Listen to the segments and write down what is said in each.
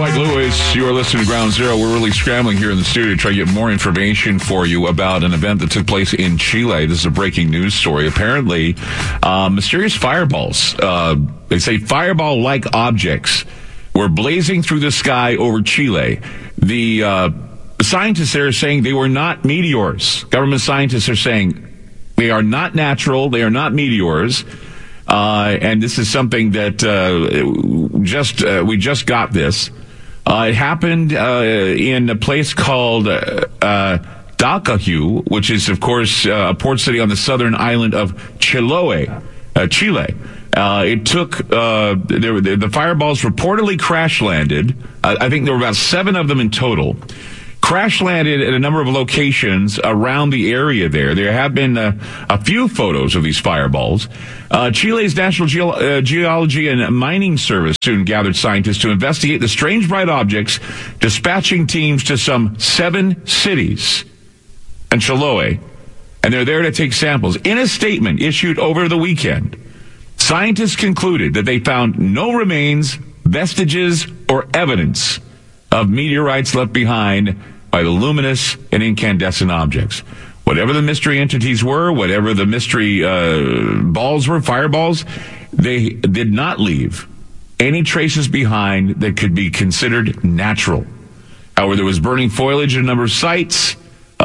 Mike Lewis, you are listening to Ground Zero. We're really scrambling here in the studio to try to get more information for you about an event that took place in Chile. This is a breaking news story. Apparently, mysterious fireballs, they say fireball-like objects were blazing through the sky over Chile. The scientists there are saying they were not meteors. Government scientists are saying they are not natural, they are not meteors. And this is something that we just got this. It happened in a place called Dacahue, which is, of course, a port city on the southern island of Chile. It took the fireballs reportedly crash landed. I think there were about 7 of them in total. Crash landed at a number of locations around the area there. There have been a few photos of these fireballs. Chile's National Geology and Mining Service soon gathered scientists to investigate the strange bright objects, dispatching teams to some 7 cities in Chiloé, and they're there to take samples. In a statement issued over the weekend, scientists concluded that they found no remains, vestiges, or evidence of meteorites left behind by the luminous and incandescent objects. Whatever the mystery entities were, whatever the mystery balls were, fireballs, they did not leave any traces behind that could be considered natural. However, there was burning foliage at a number of sites,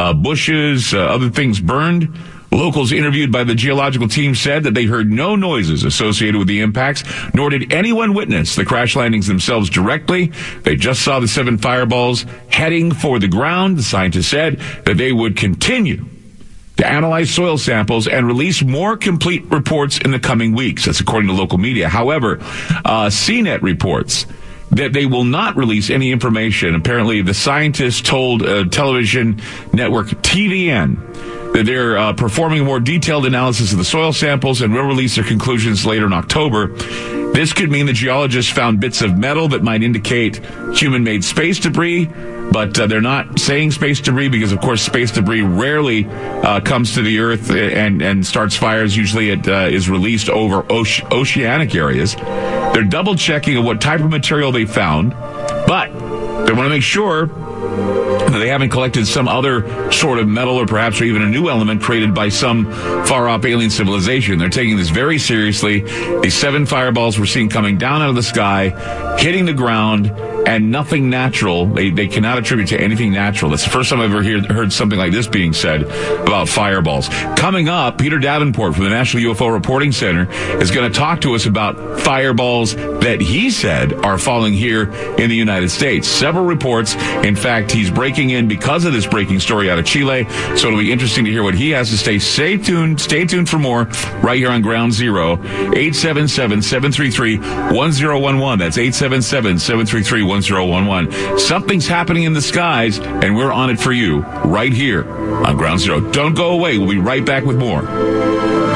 bushes, other things burned. Locals interviewed by the geological team said that they heard no noises associated with the impacts, nor did anyone witness the crash landings themselves directly. They just saw the 7 fireballs heading for the ground. The scientists said that they would continue to analyze soil samples and release more complete reports in the coming weeks. That's according to local media. However, CNET reports that they will not release any information. Apparently, the scientists told television network TVN that they're performing a more detailed analysis of the soil samples and will release their conclusions later in October. This could mean the geologists found bits of metal that might indicate human-made space debris, but they're not saying space debris because, of course, space debris rarely comes to the Earth and starts fires. Usually it is released over oceanic areas. They're double-checking what type of material they found, but they want to make sure that they haven't collected some other sort of metal or perhaps even a new element created by some far-off alien civilization. They're taking this very seriously. These 7 fireballs were seen coming down out of the sky, hitting the ground, and nothing natural. They cannot attribute to anything natural. That's the first time I've ever heard something like this being said about fireballs. Coming up, Peter Davenport from the National UFO Reporting Center is going to talk to us about fireballs that he said are falling here in the United States. Several reports. In fact, he's breaking in because of this breaking story out of Chile. So it'll be interesting to hear what he has to say. Stay tuned for more right here on Ground Zero. 877-733-1011. That's 877-733-1011. Something's happening in the skies, and we're on it for you right here on Ground Zero. Don't go away. We'll be right back with more.